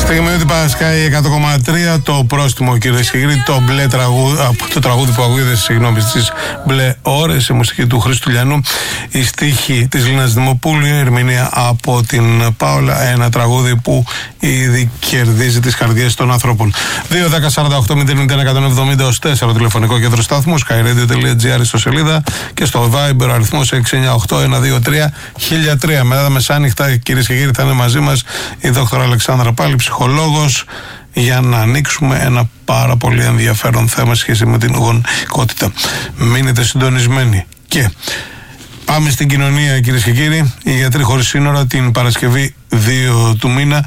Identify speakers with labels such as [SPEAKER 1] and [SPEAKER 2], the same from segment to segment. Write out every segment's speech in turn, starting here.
[SPEAKER 1] Στιγμή ότι Πασκάει 100,3 το πρόστιμο, κυρίες και κύριοι, το τραγούδι που ακούγεται, συγγνώμη, στις μπλε ώρες, σε μουσική του Χρήστου Λιανού, η στίχη της Λίνας Δημοπούλου, η ερμηνεία από την Πάολα, ένα τραγούδι που ήδη κερδίζει τις καρδιές των ανθρώπων. 2-10-48-091-170-4 τηλεφωνικό κέντρο στάθμου, skyradio.gr στο σελίδα και στο Viber αριθμός 698-123-1003. Μετά τα μεσάνυχτα, κυρίες και κύριοι, θα είναι μαζί μας η δόκτωρα Αλεξάνδρα Πάλη, ψυχολόγος, για να ανοίξουμε ένα πάρα πολύ ενδιαφέρον θέμα σχέση με την γονικότητα. Μείνετε συντονισμένοι. Και πάμε στην κοινωνία, κυρίες και κύριοι. Οι γιατροί χωρίς σύνορα την Παρασκευή 2 του μήνα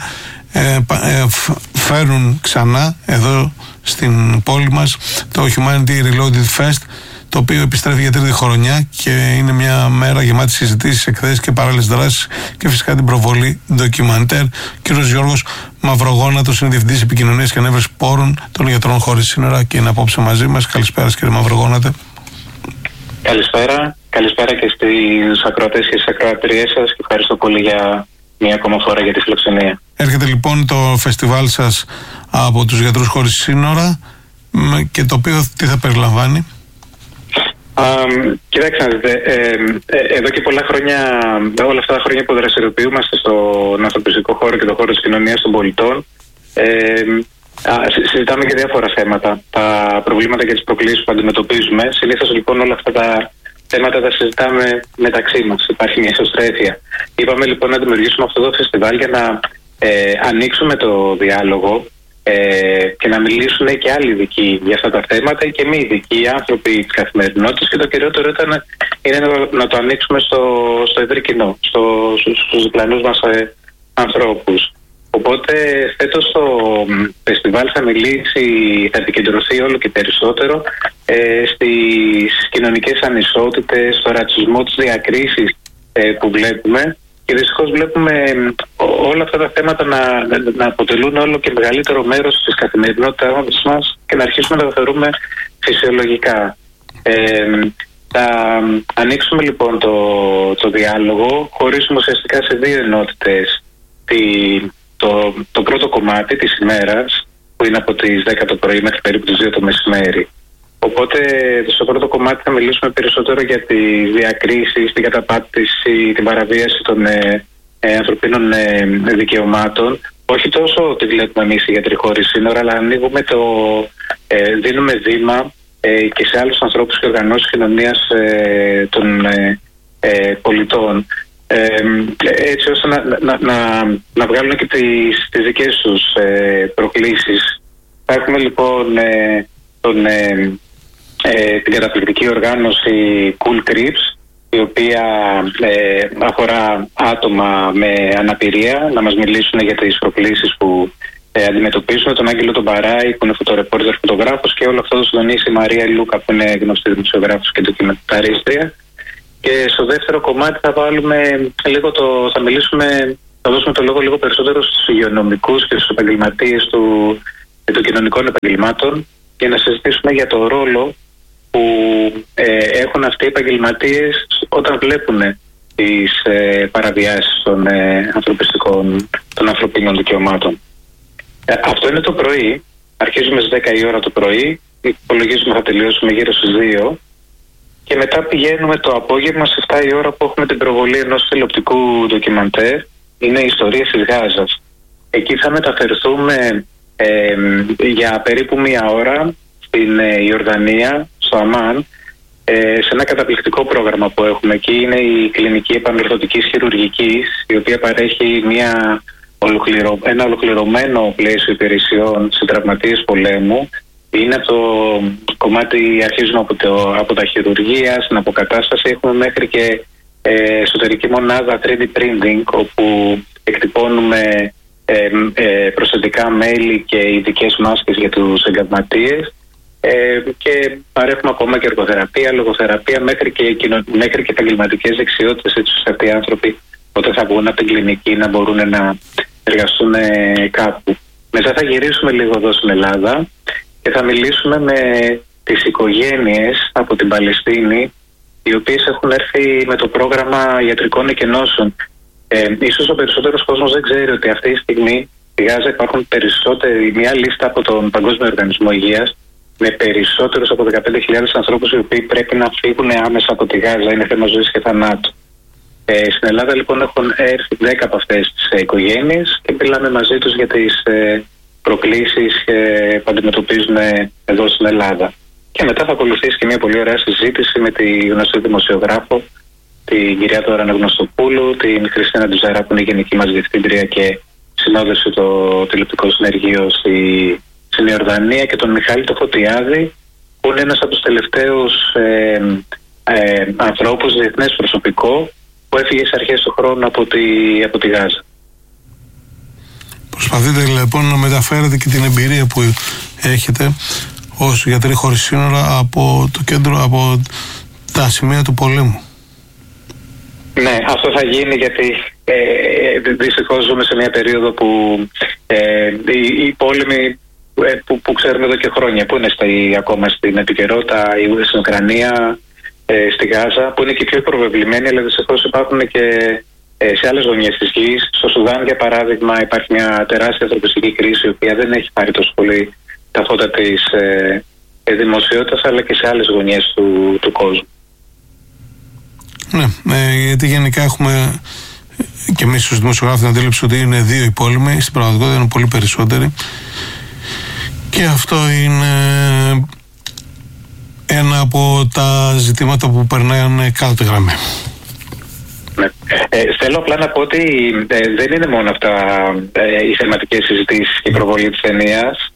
[SPEAKER 1] φέρουν ξανά εδώ στην πόλη μας το Humanity Reloaded Fest, το οποίο επιστρέφει για τρίτη χρονιά και είναι μια μέρα γεμάτη συζητήσεις, εκθέσεις και παράλληλες δράσεις και φυσικά την προβολή ντοκιμαντέρ. Κύριος Γιώργος Μαυρογόνατος είναι διευθυντής επικοινωνίας και ανέβρεσης πόρων των γιατρών χωρίς σύνορα και είναι απόψε μαζί μας. Καλησπέρα, κύριε Μαυρογόνατε.
[SPEAKER 2] Καλησπέρα. Καλησπέρα και στους ακροατές και στις ακροατρίες σας και ευχαριστώ πολύ για μία ακόμα φορά για τη φιλοξενία.
[SPEAKER 1] Έρχεται λοιπόν το φεστιβάλ σας από τους γιατρούς χωρίς σύνορα και το οποίο τι θα περιλαμβάνει?
[SPEAKER 2] Κοιτάξτε, εδώ και πολλά χρόνια, όλα αυτά τα χρόνια που δραστηριοποιούμαστε στον ανθρωπιστικό χώρο και τον χώρο της κοινωνίας των πολιτών, συζητάμε για διάφορα θέματα, τα προβλήματα και τις προκλήσεις που αντιμετωπίζουμε. Συνήθως λοιπόν όλα αυτά τα θέματα τα συζητάμε μεταξύ μας, υπάρχει μια ισοστρέφεια. Είπαμε λοιπόν να δημιουργήσουμε αυτό το φεστιβάλ για να ανοίξουμε το διάλογο και να μιλήσουν και άλλοι ειδικοί για αυτά τα θέματα και μη ειδικοί άνθρωποι της καθημερινότητας, και το κυριότερο είναι να το ανοίξουμε στο ευρύ κοινό, στους διπλανούς μας ανθρώπους. Οπότε φέτος το φεστιβάλ θα επικεντρωθεί όλο και περισσότερο στις κοινωνικές ανισότητες, στο ρατσισμό, τις διακρίσεις που βλέπουμε. Και δυστυχώς βλέπουμε όλα αυτά τα θέματα να αποτελούν όλο και μεγαλύτερο μέρος της καθημερινότητας μας και να αρχίσουμε να τα θεωρούμε φυσιολογικά. Θα ανοίξουμε λοιπόν το διάλογο, χωρίσουμε ουσιαστικά σε δύο ενότητες. Το πρώτο κομμάτι της ημέρας, που είναι από τις 10 το πρωί μέχρι περίπου τις 2 το μεσημέρι. Οπότε στο πρώτο κομμάτι θα μιλήσουμε περισσότερο για τις διακρίσεις, την καταπάτηση, την παραβίαση των ανθρωπίνων δικαιωμάτων. Όχι τόσο ότι βλέπουμε εμείς οι γιατροί χωρίς σύνορα, αλλά ανοίγουμε δίνουμε βήμα και σε άλλους ανθρώπους και οργανώσεις κοινωνίας των πολιτών, έτσι ώστε να βγάλουν και τις δικές τους προκλήσεις. Θα έχουμε λοιπόν την καταπληκτική οργάνωση Cool Trips, η οποία αφορά άτομα με αναπηρία, να μας μιλήσουν για τις προκλήσεις που αντιμετωπίζουν, τον Άγγελο τον Παράη που είναι φωτορεπόρτερ φωτογράφος, και όλο αυτό το συντονίσει η Μαρία Λούκα που είναι γνωστή δημοσιογράφος και ντοκιμανταρίστρια. Και στο δεύτερο κομμάτι θα δώσουμε το λόγο λίγο περισσότερο στους υγειονομικούς και στους επαγγελματίες των κοινωνικών επαγγελμάτων και να συζητήσουμε για το ρόλο που έχουν αυτοί οι επαγγελματίες όταν βλέπουν τις παραβιάσεις των ανθρωπίνων δικαιωμάτων. Αυτό είναι το πρωί. Αρχίζουμε στις 10 η ώρα το πρωί, υπολογίζουμε θα τελειώσουμε γύρω στις 2 και μετά πηγαίνουμε το απόγευμα στις 7 η ώρα που έχουμε την προβολή ενός τηλεοπτικού ντοκιμαντέρ. Είναι η ιστορία της Γάζας. Εκεί θα μεταφερθούμε για περίπου μία ώρα στην Ιορδανία, στο Αμάν, σε ένα καταπληκτικό πρόγραμμα που έχουμε εκεί. Είναι η Κλινική Επανορθωτικής Χειρουργικής, η οποία παρέχει ένα ολοκληρωμένο πλαίσιο υπηρεσιών σε τραυματίες πολέμου. Είναι από το κομμάτι, αρχίζουμε από τα χειρουργία, στην αποκατάσταση, έχουμε μέχρι και εσωτερική μονάδα 3D printing, όπου εκτυπώνουμε προσθετικά μέλη και ειδικές μάσκες για τους εγκατματίες, και παρέχουμε ακόμα και εργοθεραπεία, λογοθεραπεία, μέχρι και επαγγελματικές δεξιότητες, έτσι ώστε αυτοί οι άνθρωποι όταν θα βγουν από την κλινική να μπορούν να εργαστούν κάπου. Μετά θα γυρίσουμε λίγο εδώ στην Ελλάδα και θα μιλήσουμε με τις οικογένειες από την Παλαιστίνη, οι οποίες έχουν έρθει με το πρόγραμμα ιατρικών εκενώσεων. Ίσως ο περισσότερος κόσμος δεν ξέρει ότι αυτή τη στιγμή στη Γάζα υπάρχουν μια λίστα από τον Παγκόσμιο Οργανισμό Υγείας με περισσότερους από 15.000 ανθρώπους οι οποίοι πρέπει να φύγουν άμεσα από τη Γάζα. Είναι θέμα ζωής και θανάτου. Στην Ελλάδα λοιπόν έχουν έρθει 10 από αυτές τις οικογένειες και μιλάμε μαζί τους για τις προκλήσεις που αντιμετωπίζουν εδώ στην Ελλάδα. Και μετά θα ακολουθήσει και μια πολύ ωραία συζήτηση με τη γνωστή δημοσιογράφο, την κυρία Δώρα Αναγνωστοπούλου, την Χριστίνα Ντουζαρά που είναι η γενική μας διευθύντρια και συνόδευσε το τηλεοπτικό συνεργείο στην Ιορδανία, και τον Μιχάλη το Φωτιάδη που είναι ένας από τους τελευταίους ανθρώπους, διεθνές προσωπικό που έφυγε στις αρχές του χρόνου από τη Γάζα.
[SPEAKER 1] Προσπαθείτε λοιπόν να μεταφέρετε και την εμπειρία που έχετε ως γιατροί χωρίς σύνορα από το κέντρο, από τα σημεία του πολέμου.
[SPEAKER 2] Ναι, αυτό θα γίνει γιατί δυστυχώς ζούμε σε μια περίοδο που οι πόλεμοι που ξέρουμε εδώ και χρόνια, που είναι ακόμα στην επικαιρότητα, στην Ουκρανία, στη Γάζα, που είναι και πιο προβεβλημένοι, αλλά δυστυχώς υπάρχουν και σε άλλες γωνιές της γης. Στο Σουδάν, για παράδειγμα, υπάρχει μια τεράστια ανθρωπιστική κρίση, η οποία δεν έχει πάρει τόσο πολύ τα φώτα της δημοσιότητας, αλλά και σε άλλες γωνιές του κόσμου.
[SPEAKER 1] Ναι, γιατί γενικά έχουμε και εμείς ως δημοσιογράφοι την αντίληψη ότι είναι 2 οι πόλεμοι, στην πραγματικότητα είναι πολύ περισσότεροι. Και αυτό είναι ένα από τα ζητήματα που περνάνε κάτω τη γραμμή.
[SPEAKER 2] Ναι. Θέλω απλά να πω ότι δεν είναι μόνο αυτά οι θεματικές συζητήσεις και η προβολή της ταινίας.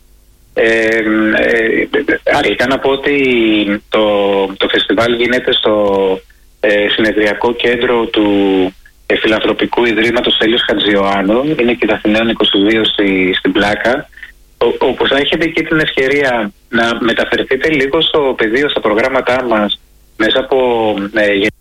[SPEAKER 2] Αρχικά να πω ότι το φεστιβάλ γίνεται στο συνεδριακό κέντρο του Φιλανθρωπικού Ιδρύματος Τέλειος Χατζιωάννου. Είναι και η Αθηναίων 22 στην Πλάκα, όπου θα έχετε και την ευκαιρία να μεταφερθείτε λίγο στο πεδίο, στα προγράμματά μας, μέσα από